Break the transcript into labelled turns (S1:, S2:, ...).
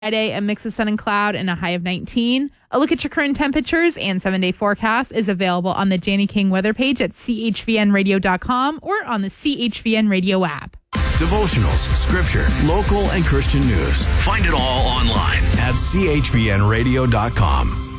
S1: Friday, a mix of sun and cloud and a high of 19. A look at your current temperatures and 7-day forecast is available on the Janie King weather page at chvnradio.com or on the CHVN radio app.
S2: Devotionals, scripture, local and Christian news. Find it all online at chvnradio.com.